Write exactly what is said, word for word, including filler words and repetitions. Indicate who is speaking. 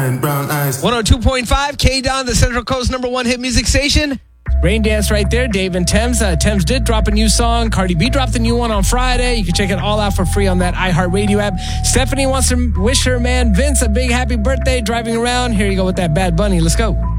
Speaker 1: nine brown eyes.
Speaker 2: one oh two point five, K-Don, the Central Coast number one hit music station.
Speaker 3: Rain Dance right there, Dave and Thames. Uh, Thames did drop a new song. Cardi B dropped a new one on Friday. You can check it all out for free on that iHeartRadio app. Stephanie wants to wish her man Vince a big happy birthday driving around. Here you go with that Bad Bunny. Let's go.